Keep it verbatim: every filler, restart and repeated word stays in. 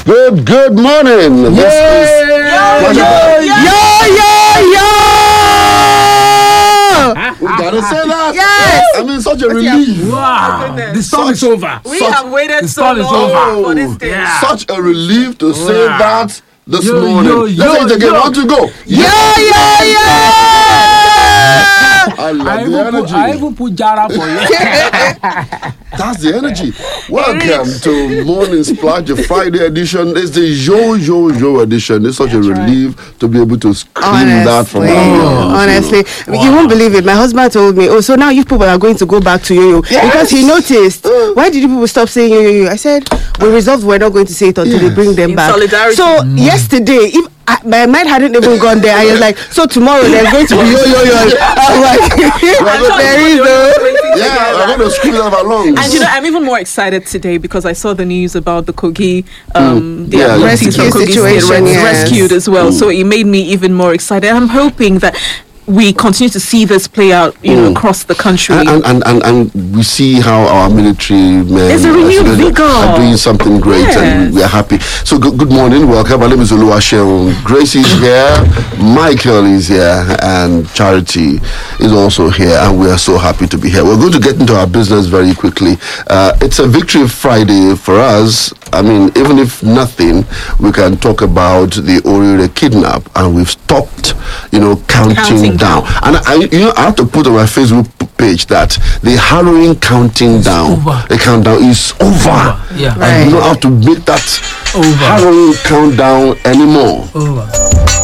Good, good morning. Yeah. This is Yo, yo, yo, yo, yo. We gotta say that. Yes. I mean, such a relief. Wow. The storm Such- is over. We Such- have waited the so storm is long over. for this day. Yeah. Such a relief to say Wow. that this Yo, morning. yo, Let's yo, say it again. yo. One to go. Yo, yo, yo. I love I the even, put, energy. I even put Jara for you. That's the energy. Welcome to Morning Splash, the Friday edition. It's the Yo Yo Yo edition. It's such a relief to be able to scream that from Honestly, our honestly, you won't believe it. My husband told me, "Oh, so now you people are going to go back to yo-yo," because he noticed. Why did you people stop saying yo-yo? I said we resolved we're not going to say it until Yes. they bring them In back. solidarity. So yesterday, if I, my mind hadn't even gone there, I was like, so tomorrow there's going to be yo-yo-yo. I'm like, there is no. Yeah, I'm going to scream that of our lungs. And you know, I'm even more excited today because I saw the news about the Kogi, um, the Yeah, abductees from rescue Kogi State situation, res- yes. rescued as well. So it made me even more excited. I'm hoping that we continue to see this play out, you know, across the country. And, and, and, and we see how our military men There's a renewed are, vigor. are doing something great, Yes. and we are happy. So good, good morning, welcome. My name is Oluwaseun. Grace is here, Michael is here, and Charity is also here, and we are so happy to be here. We're going to get into our business very quickly. Uh, it's a victory Friday for us. I mean, even if nothing, we can talk about the Orire kidnap, and we've stopped, you know, counting, Counting down. down. And I, you know, I have to put on my Facebook p- page that the harrowing counting down, over. the countdown is over. Yeah. I Right. don't have to make that Over. harrowing countdown anymore. Over.